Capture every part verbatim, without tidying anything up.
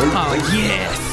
Oh, yes.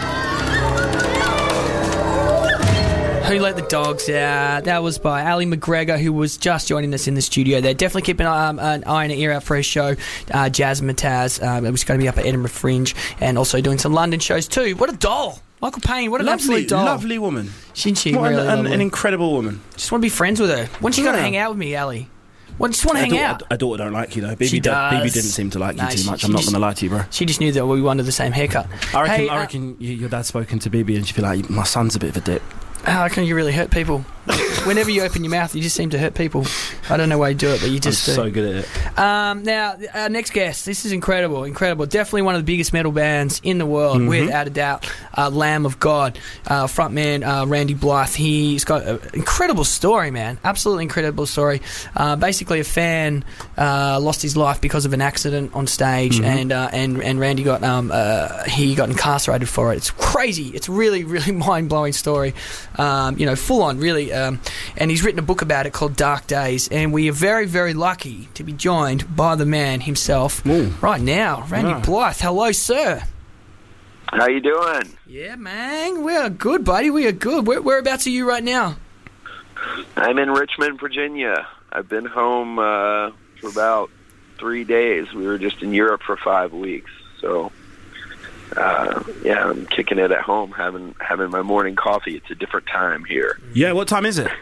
Who Let the Dogs Out? That was by Ali McGregor, who was just joining us in the studio there. Definitely keep an, um, an eye and an ear out for his show, uh, Jazz Mataz. Um, it was going to be up at Edinburgh Fringe and also doing some London shows too. What a doll. Michael Payne, what an lovely, absolute doll. Lovely woman. Isn't she? What really an, an, an incredible woman. Just want to be friends with her. When's she Yeah. going to hang out with me, Ali? Well, just want to hang daughter, out. Her daughter don't like you, though. B B, She do, does. B B didn't seem to like No, you too she- much. she I'm not just- going to lie to you, bro. She just knew that we wanted the same haircut. I reckon, Hey, I uh, reckon you, your dad's spoken to B B and she'd be like, my son's a bit of a dip. How can you really hurt people? Whenever you open your mouth, you just seem to hurt people. I don't know why you do it, but you just I'm do. so good at it. Um, now, our next guest. This is incredible, incredible. Definitely one of the biggest metal bands in the world, Mm-hmm. without a doubt. Uh, Lamb of God, uh, frontman uh, Randy Blythe. He's got an incredible story, man. Absolutely incredible story. Uh, basically, a fan uh, lost his life because of an accident on stage, Mm-hmm. and uh, and and Randy got um uh, he got incarcerated for it. It's crazy. It's really really mind blowing story. Um, you know, full on, really. Um, and he's written a book about it called Dark Days, and we are very, very lucky to be joined by the man himself Ooh. right now, Randy Yeah. Blythe. Hello, sir. How you doing? Yeah, man, we are good, buddy. We are good. Where, whereabouts are you right now? I'm in Richmond, Virginia. I've been home uh, for about three days. We were just in Europe for five weeks, so uh, yeah, I'm kicking it at home, having having my morning coffee. It's a different time here. Yeah, what time is it?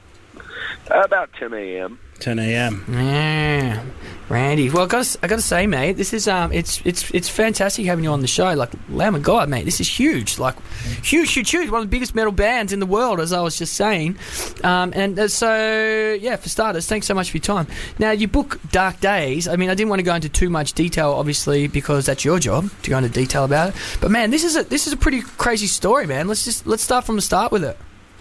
Uh, about ten a.m. ten a.m. Yeah, Randy. Well, I got I got to say, mate, this is um, it's it's it's fantastic having you on the show. Like, Lamb of God, mate, this is huge. Like, huge, huge, huge. One of the biggest metal bands in the world, as I was just saying. Um, and uh, so, yeah, for starters, thanks so much for your time. Now, your book, Dark Days. I mean, I didn't want to go into too much detail, obviously, because that's your job to go into detail about it. But man, this is a this is a pretty crazy story, man. Let's just let's start from the start with it.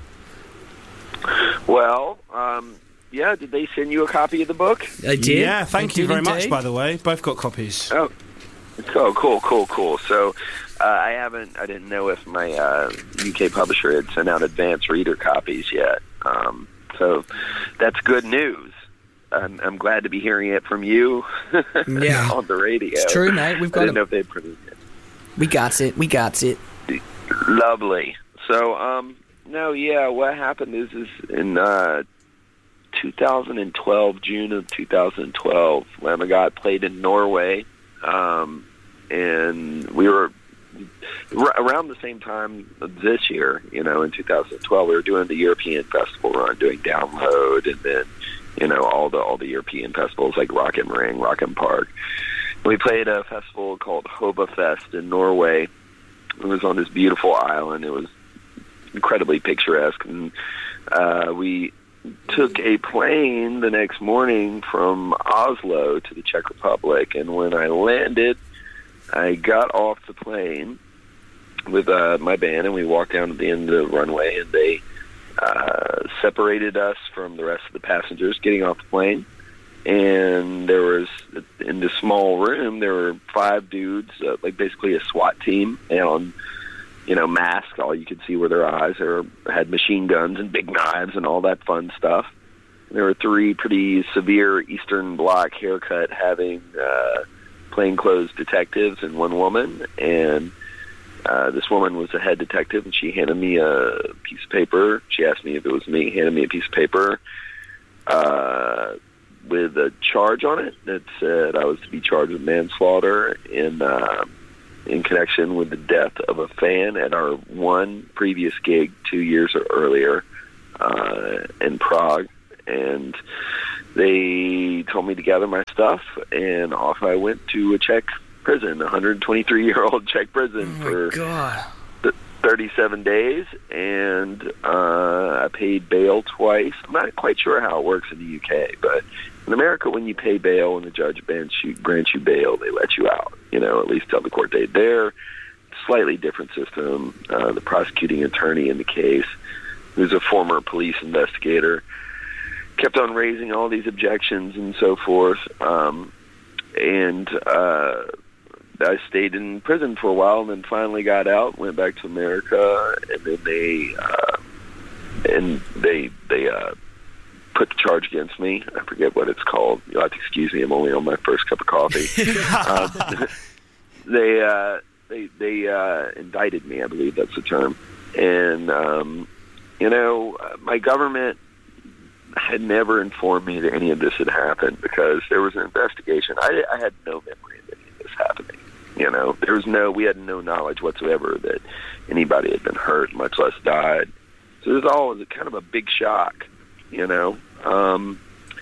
Well, um, yeah. Did they send you a copy of the book? I did. Yeah, thank I you did very much, indeed. by the way. Both got copies. Oh, oh, cool, cool, cool. So, uh, I haven't. I didn't know if my uh, U K publisher had sent out advance reader copies yet. Um, so, that's good news. I'm, I'm glad to be hearing it from you Yeah. on the radio. It's true, mate. We've I got didn't it. know if they printed it. We got it. We got it. Lovely. So, um, no, yeah, what happened is, is in uh, two thousand twelve, June of two thousand twelve, Lamb of God played in Norway, um, and we were r- around the same time this year, you know, in two thousand twelve, we were doing the European festival run, doing Download, and then, you know, all the all the European festivals like Rock am Ring, Rock am Park. We played a festival called Hobafest in Norway. It was on this beautiful island. It was incredibly picturesque, and uh, we took a plane the next morning from Oslo to the Czech Republic, and when I landed, I got off the plane with uh, my band, and we walked down to the end of the runway, and they uh, separated us from the rest of the passengers getting off the plane. And there was, in this small room, there were five dudes, uh, like basically a SWAT team, and you know, masked. All you could see were their eyes. They were, had machine guns and big knives and all that fun stuff. And there were three pretty severe Eastern Bloc haircut having uh, plainclothes detectives and one woman. And uh, this woman was a head detective, and she handed me a piece of paper. She asked me if it was me, handed me a piece of paper uh, with a charge on it that said I was to be charged with manslaughter in uh, in connection with the death of a fan at our one previous gig two years earlier uh, in Prague. And they told me to gather my stuff, and off I went to a Czech prison, a one hundred twenty-three-year-old Czech prison Oh for my God. th- thirty-seven days, and uh, I paid bail twice. I'm not quite sure how it works in the U K, but in America, when you pay bail and the judge grants you, grants you bail, they let you out, you know, at least till the court date. There, slightly different system. Uh, the prosecuting attorney in the case, who's a former police investigator, kept on raising all these objections and so forth. Um, and uh, I stayed in prison for a while and then finally got out, went back to America, and then they, uh, and they, they, uh, put the charge against me. I forget what it's called. You'll have to excuse me. I'm only on my first cup of coffee. um, they uh, they they uh, indicted me. I believe that's the term. And um, you know, my government had never informed me that any of this had happened because there was an investigation. I, I had no memory of any of this happening. You know, there was no, we had no knowledge whatsoever that anybody had been hurt, much less died. So it was all kind of a big shock, you know. Um,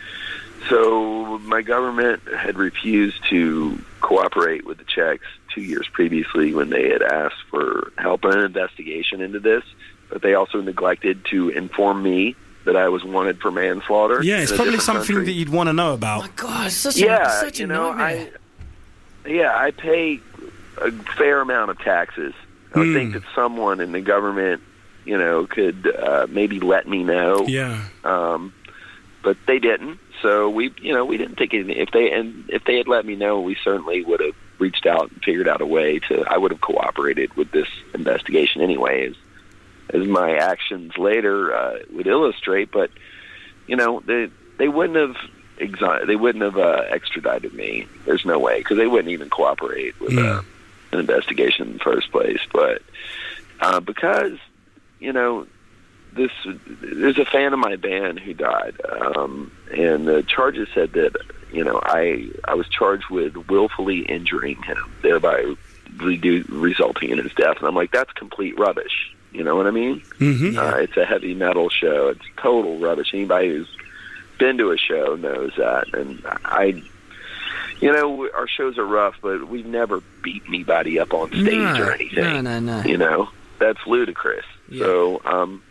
so my government had refused to cooperate with the Czechs two years previously when they had asked for help in an investigation into this, but they also neglected to inform me that I was wanted for manslaughter. Yeah, it's probably something country. that you'd want to know about. Oh my God, such yeah, a, such you a know, nightmare. I, yeah, I pay a fair amount of taxes. I would Mm. think that someone in the government, you know, could uh, maybe let me know. Yeah. Um, but they didn't. So we, you know, we didn't think anything. If they and if they had let me know, we certainly would have reached out and figured out a way to. I would have cooperated with this investigation anyway, as, as my actions later uh, would illustrate. But you know, they they wouldn't have exi- they wouldn't have uh, extradited me. There's no way because they wouldn't even cooperate with Mm. uh, an investigation in the first place. But uh, because you know. This there's a fan of my band who died, um, and the charges said that you know I I was charged with willfully injuring him, thereby redu- resulting in his death. And I'm like, that's complete rubbish. You know what I mean? Mm-hmm. Uh, it's a heavy metal show. It's total rubbish. Anybody who's been to a show knows that. And I, you know, our shows are rough, but we've never beat anybody up on stage no, or anything. No, no, no. You know, that's ludicrous. Yeah. So. um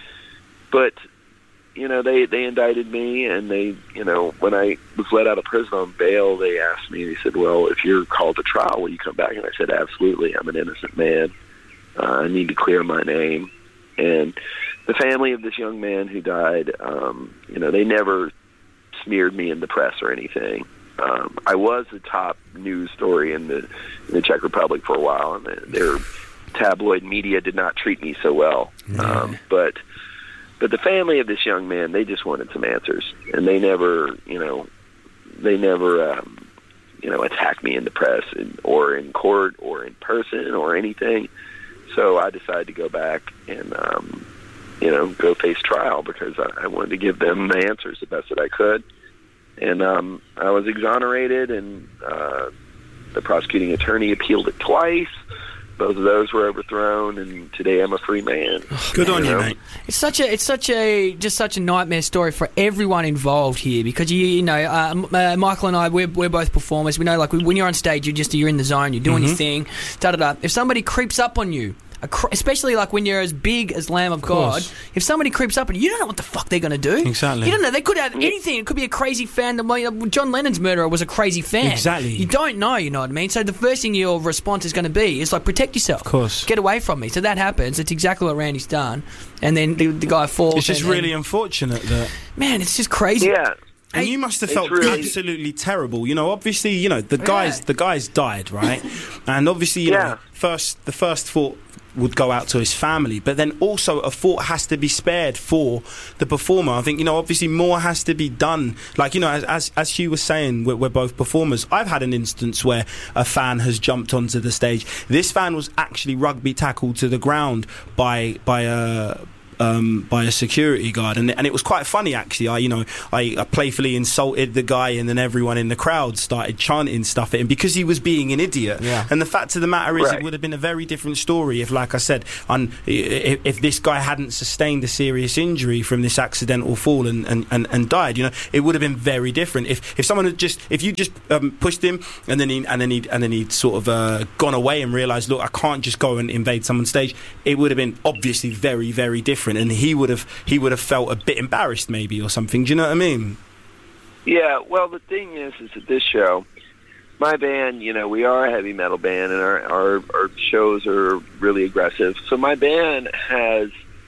But, you know, they, they indicted me, and they, you know, when I was let out of prison on bail, they asked me, they said, well, if you're called to trial, will you come back? And I said, absolutely. I'm an innocent man. Uh, I need to clear my name. And the family of this young man who died, um, you know, they never smeared me in the press or anything. Um, I was the top news story in the, in the Czech Republic for a while, and their tabloid media did not treat me so well. Yeah. Um, but... But the family of this young man, they just wanted some answers, and they never, you know, they never, um, you know, attacked me in the press and, or in court or in person or anything. So I decided to go back and, um, you know, go face trial because I, I wanted to give them the answers the best that I could. And um, I was exonerated, and uh, the prosecuting attorney appealed it twice. Both of those were overthrown, and today I'm a free man. Good on you, know? mate. It's such a, it's such a, just such a nightmare story for everyone involved here because you, you know, uh, uh, Michael and I, we're we're both performers. We know, like, when you're on stage, you're just you're in the zone, you're doing Mm-hmm. your thing, da da da. If somebody creeps up on you, a cr- especially like when you're as big as Lamb of, God, course. if somebody creeps up on you, you don't know what the fuck they're going to do. Exactly. You don't know. They could have anything. It could be a crazy fan. That, well, John Lennon's murderer was a crazy fan. Exactly. You don't know. You know what I mean. So the first thing your response is going to be is like, protect yourself. Of course. Get away from me. So that happens. It's exactly what Randy's done. And then the, the guy falls. It's just and, really and, unfortunate that... man, it's just crazy. Yeah. And Hey, you must have it's felt really- absolutely terrible. You know, obviously, you know, the guys Yeah. the guys died, right? And obviously, you Yeah. know, first the first thought would go out to his family, but then also a thought has to be spared for the performer. I think, you know, obviously more has to be done. Like, you know, as as, as Hugh was saying, we're, we're both performers. I've had an instance where a fan has jumped onto the stage. This fan was actually rugby tackled to the ground by by a Um, by a security guard, and and it was quite funny actually. I you know I, I playfully insulted the guy, and then everyone in the crowd started chanting stuff at him because he was being an idiot. Yeah. And the fact of the matter is, Right. it would have been a very different story if, like I said, on if, if this guy hadn't sustained a serious injury from this accidental fall and, and, and, and died. You know, it would have been very different if, if someone had just if you just um, pushed him and then he and then he and then he'd sort of uh, gone away and realised, look, I can't just go and invade someone's stage. It would have been obviously very very different. And he would have he would have felt a bit embarrassed maybe or something. Do you know what I mean? Yeah, well, the thing is, is at this show, my band, you know, we are a heavy metal band, and our, our, our shows are really aggressive. So my band has,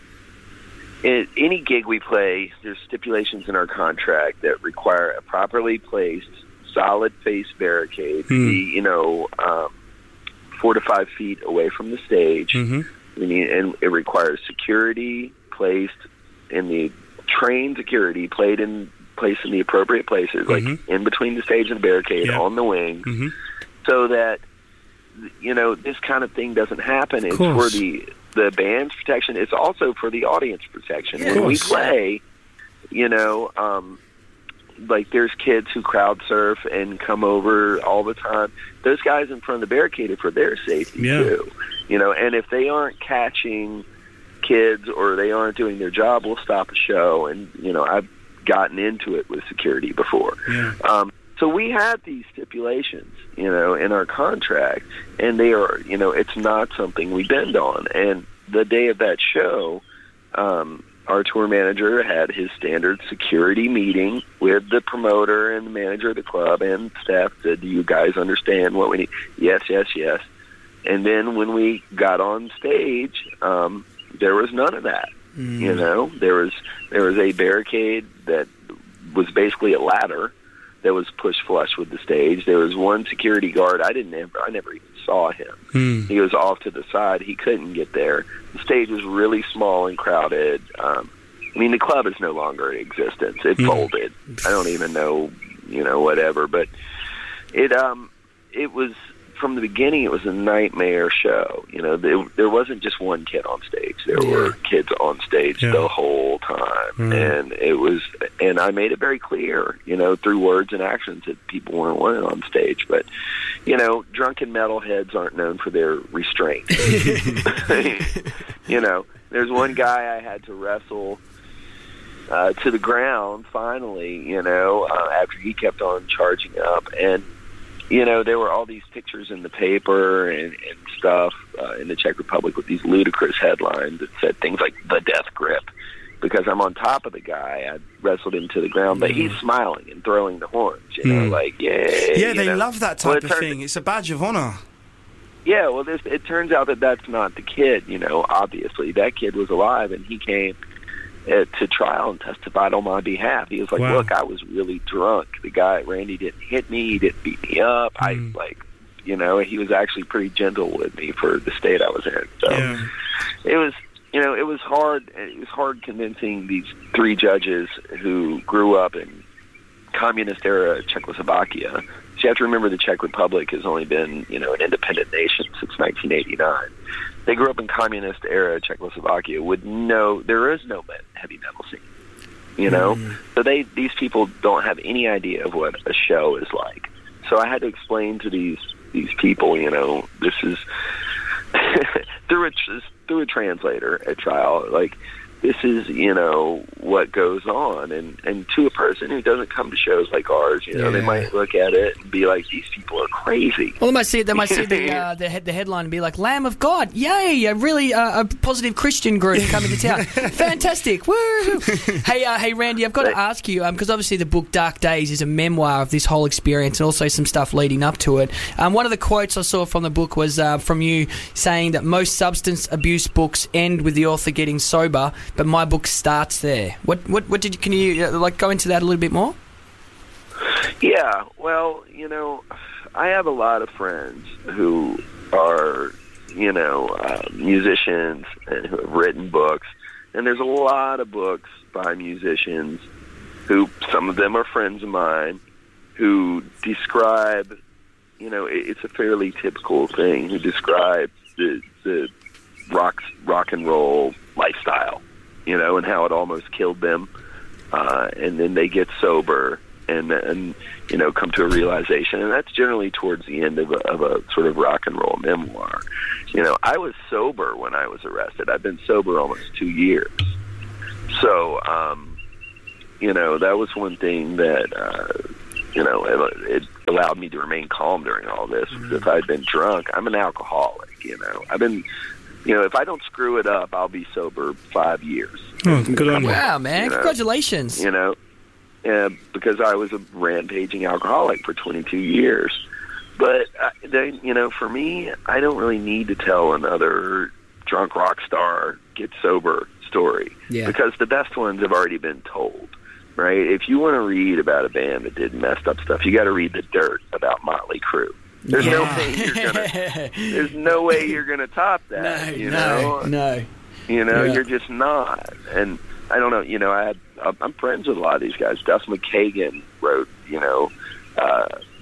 in any gig we play, there's stipulations in our contract that require a properly placed, solid face barricade, Hmm. be, you know, um, four to five feet away from the stage. Mm-hmm. We need, and it requires security placed in the trained security played in placed in the appropriate places, like Mhm. in between the stage and the barricade, Yeah. on the wing, Mm-hmm. so that you know, this kind of thing doesn't happen. It's course. for the the band's protection. It's also for the audience protection. Yeah, when we course. play, you know, um, like there's kids who crowd surf and come over all the time. Those guys in front of the barricade are for their safety Yeah. too. You know, and if they aren't catching kids or they aren't doing their job, we'll stop a show. And, you know, I've gotten into it with security before. Yeah. Um, so we had these stipulations, you know, in our contract, and they are, you know, it's not something we bend on. And the day of that show, um, our tour manager had his standard security meeting with the promoter and the manager of the club and staff. Said, "Do you guys understand what we need?" Yes, yes, yes. And then when we got on stage, um, there was none of that. Mm. You know, there was there was a barricade that was basically a ladder that was pushed flush with the stage. There was one security guard. I didn't ever, I never even saw him. Mm. He was off to the side. He couldn't get there. The stage was really small and crowded. Um, I mean, the club is no longer in existence. It Mm. folded. I don't even know, you know, whatever. But it um, it was, from the beginning, it was a nightmare show. You know, there, there wasn't just one kid on stage. There Yeah. were kids on stage Yeah. the whole time. Mm. And it was, and I made it very clear, you know, through words and actions that people weren't wanted on stage. But, you know, drunken metalheads aren't known for their restraint. You know, there's one guy I had to wrestle uh, to the ground finally, you know, uh, after he kept on charging up. And, you know, there were all these pictures in the paper and, and stuff uh, in the Czech Republic with these ludicrous headlines that said things like "the death grip," because I'm on top of the guy. I wrestled him to the ground, but he's smiling and throwing the horns, you know, Mm. like, yay. Yeah, you they know. love that Well, type it of turns- thing. It's a badge of honor. Yeah, well, this, it turns out that that's not the kid, you know, obviously. That kid was alive, and he came uh, to trial and testified on my behalf. He was like, Wow. look, I was really drunk. The guy, Randy, didn't hit me. He didn't beat me up. Mm. I, like, you know, he was actually pretty gentle with me for the state I was in. So Yeah. it was, you know, it was hard. It was hard convincing these three judges who grew up in communist-era Czechoslovakia. So you have to remember the Czech Republic has only been, you know, an independent nation since nineteen eighty-nine. They grew up in communist-era Czechoslovakia with no, there is no heavy metal scene, you know? Mm. So they, these people don't have any idea of what a show is like. So I had to explain to these these people, you know, this is through a through a translator at trial, like, this is, you know, what goes on. And, and to a person who doesn't come to shows like ours, you know, they Yeah. might look at it and be like, these people are crazy. Well, they might see they might see the uh, the, head, the headline and be like, "Lamb of God, yay! A really uh, a positive Christian group coming to town, fantastic!" Woo! Hey, uh, hey, Randy, I've got to ask you because um, obviously the book Dark Days is a memoir of this whole experience and also some stuff leading up to it. Um, one of the quotes I saw from the book was uh, from you saying that most substance abuse books end with the author getting sober, but my book starts there. What what what did you, can you uh, like go into that a little bit more? Yeah, well, you know, I have a lot of friends who are, you know, uh, musicians and who have written books. And there's a lot of books by musicians who, some of them are friends of mine, who describe, you know, it, it's a fairly typical thing, who describe the, the rock, rock and roll lifestyle, you know, and how it almost killed them. Uh, and then they get sober and, and, you know, come to a realization. And that's generally towards the end of a, of a sort of rock and roll memoir. You know, I was sober when I was arrested. I've been sober almost two years. So, um, you know, that was one thing that, uh, you know, it, it allowed me to remain calm during all this. Because if I'd been drunk, I'm an alcoholic, you know. I've been, you know, if I don't screw it up, I'll be sober five years. Oh, good on you. Wow, man! You know, Congratulations. You know, uh, because I was a rampaging alcoholic for twenty-two years. But, uh, they, you know, for me, I don't really need to tell another drunk rock star get sober story. Yeah. Because the best ones have already been told, right? If you want to read about a band that did messed up stuff, you got to read The Dirt about Motley Crue. There's no Yeah. way you're gonna. There's no way you're gonna top that. No, you no, know, no. you know, Yeah. you're just not. And I don't know. You know, I had, I'm friends with a lot of these guys. Duff McKagan wrote, you know, uh,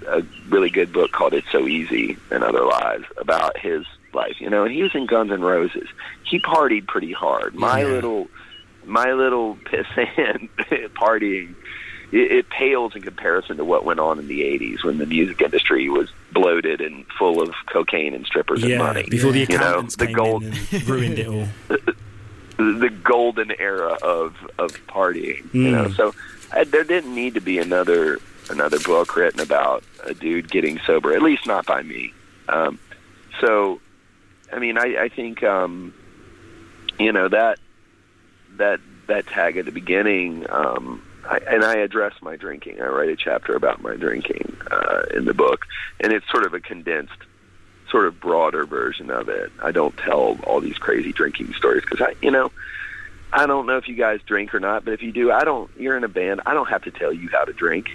a really good book called It's So Easy and Other Lives about his life, you know, and he was in Guns N' Roses. He partied pretty hard. My yeah. little, my little pissant partying, it, it pales in comparison to what went on in the eighties when the music industry was bloated and full of cocaine and strippers yeah, and money. Before the you know, accountants the came gold, in and ruined it all. the, the golden era of of partying, Mm. you know. So I, there didn't need to be another another book written about a dude getting sober, at least not by me. Um, so, I mean, I, I think um, you know that that that tag at the beginning. Um, I, and I address my drinking. I write a chapter about my drinking uh, in the book, and it's sort of a condensed, sort of broader version of it. I don't tell all these crazy drinking stories because I, you know, I don't know if you guys drink or not, but if you do, I don't. You're in a band. I don't have to tell you how to drink.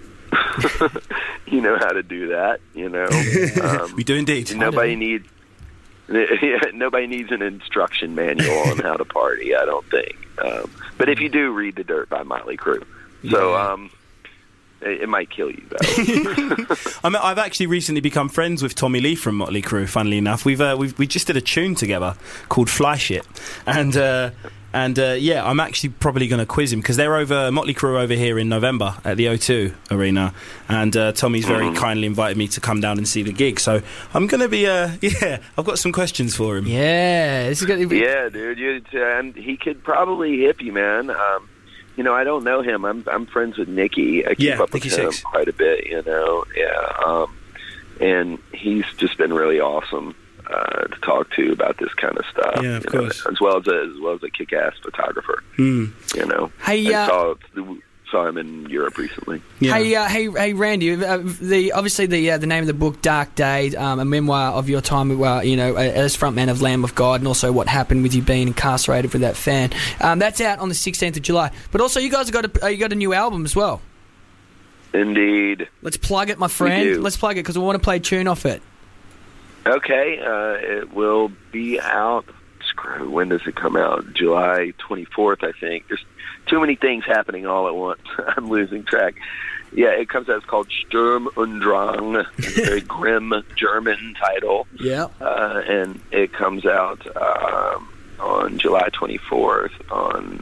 You know how to do that. You know, um, we do indeed. Nobody needs. Yeah, nobody needs an instruction manual on how to party. I don't think. Um, but if you do, read The Dirt by Motley Crue. So yeah. um, it, it might kill you, though. I mean, I've actually recently become friends with Tommy Lee from Motley Crue. Funnily enough, we've uh, we've we just did a tune together called Fly Shit, and uh, and uh, yeah, I'm actually probably going to quiz him because they're over Motley Crue over here in November at the O two Arena, and uh, Tommy's very mm-hmm. kindly kindly invited me to come down and see the gig. So I'm going to be uh, yeah, I've got some questions for him. Yeah, this is gonna be- yeah, dude. You, and he could probably hip you, man. Um, You know, I don't know him. I'm I'm friends with Nicky. I keep yeah, up with Nicky him Six. quite a bit, you know. Yeah, um, and he's just been really awesome uh, to talk to about this kind of stuff. Yeah, of you course. know, as well as a, as well as a kick-ass photographer. Mm. You know, Hey, I uh, saw saw him in Europe recently. Yeah. Hey, uh, hey, hey, Randy. Uh, the obviously the uh, the name of the book, Dark Days, um, a memoir of your time, uh, you know, as frontman of Lamb of God, and also what happened with you being incarcerated with that fan. Um, that's out on the sixteenth of July. But also, you guys have got a uh, you got a new album as well. Indeed. Let's plug it, my friend. do. Let's plug it because we want to play a tune off it. Okay, uh, it will be out. Screw, when does it come out? July twenty-fourth, I think. There's too many things happening all at once. I'm losing track. Yeah, it comes out. It's called Sturm und Drang. It's a very grim German title. Yeah. Uh, and it comes out um, on July twenty-fourth on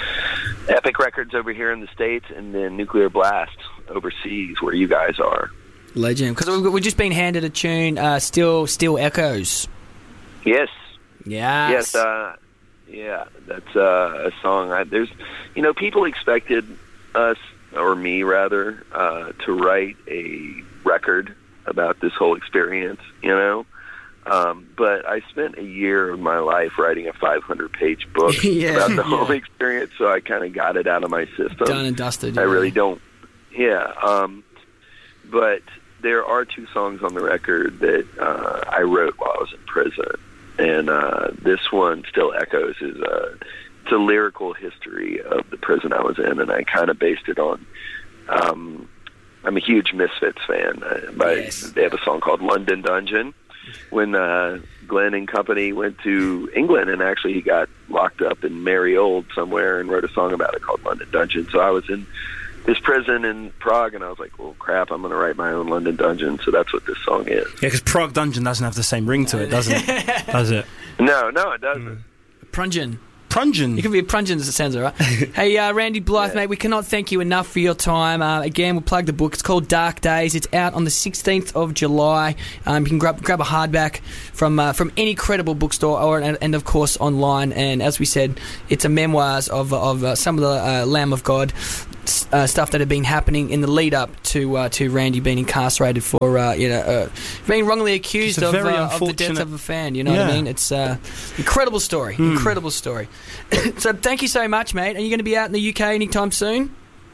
Epic Records over here in the States, and then Nuclear Blast overseas where you guys are. Legend. Because we've, we've just been handed a tune, uh, Still Still Echoes. Yes. Yes. Yes, uh, yeah, that's uh, a song. I, there's, you know, people expected us, or me rather, uh, to write a record about this whole experience, you know. Um, but I spent a year of my life writing a five hundred page book Yeah, about the yeah. whole experience, so I kind of got it out of my system. Done and dusted. I yeah. really don't. Yeah, um, but there are two songs on the record that uh, I wrote while I was in prison. And uh, this one, Still Echoes, is a, it's a lyrical history of the prison I was in, and I kind of based it on, um, I'm a huge Misfits fan. Uh, by, Yes. They have a song called London Dungeon. When uh, Glenn and company went to England, and actually he got locked up in Merry Old somewhere and wrote a song about it called London Dungeon. So I was in this prison in Prague, and I was like, well, crap, I'm going to write my own London Dungeon. So that's what this song is. Yeah, because Prague Dungeon doesn't have the same ring to it, doesn't it? Does it? No, no, it doesn't. Prungen. Prungen. You can be a Prungen, as it sounds all right. Hey, uh, Randy Blythe, Yeah. mate, we cannot thank you enough for your time. Uh, again, we'll plug the book. It's called Dark Days. It's out on the sixteenth of July. Um, you can grab grab a hardback from uh, from any credible bookstore, or and, and of course online. And as we said, it's a memoirs of of uh, some of the uh, Lamb of God uh, stuff that had been happening in the lead up to uh, to Randy being incarcerated for uh, you know uh, being wrongly accused It's a of, very uh, of the death unfortunate- of a fan. You know what I Yeah. mean? It's uh, incredible story. Hmm. Incredible story. So thank you so much, mate. Are you going to be out in the U K anytime soon?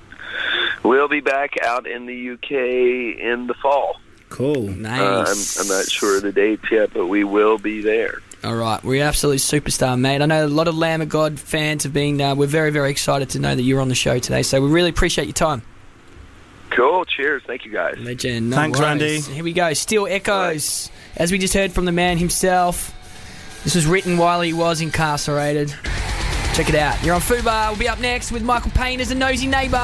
We'll be back out in the U K in the fall. Cool. Nice. Uh, I'm, I'm not sure of the dates yet, but we will be there. All right, we're absolute superstar, mate. I know a lot of Lamb of God fans have been. Uh, we're very, very excited to know that you're on the show today. So we really appreciate your time. Cool. Cheers. Thank you, guys. Legend. No Thanks, worries. Randy. Here we go. Still Echoes, as we just heard from the man himself. This was written while he was incarcerated. Check it out. You're on Fubar. We'll be up next with Michael Payne as a nosy neighbour.